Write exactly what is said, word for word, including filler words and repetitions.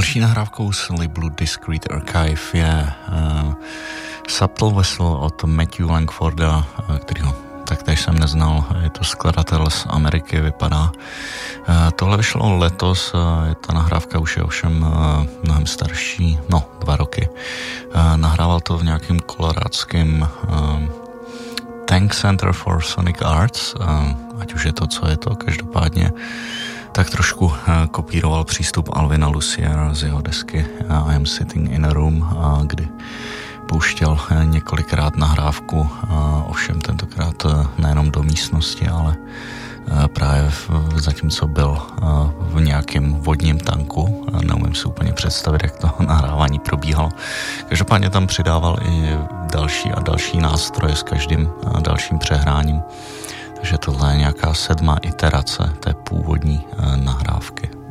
Další nahrávkou z labelu Discreet Archive je uh, Subtle Vessel od Matthew Langforda, uh, kterýho taktéž jsem neznal. Je to skladatel z Ameriky, vypadá. Uh, tohle vyšlo letos, uh, ta nahrávka už je ovšem uh, mnohem starší, no, dva roky. Uh, nahrával to v nějakém kolorádském uh, Tank Center for Sonic Arts, uh, ať už je to, co je to, každopádně tak trošku kopíroval přístup Alvina Luciera z jeho desky I Am Sitting in a Room, kdy pouštěl několikrát nahrávku, ovšem tentokrát nejenom do místnosti, ale právě zatímco byl v nějakém vodním tanku. Neumím si úplně představit, jak to nahrávání probíhalo. Každopádně tam přidával i další a další nástroje s každým dalším přehráním. Takže tohle je nějaká sedmá iterace té původní nahrávky.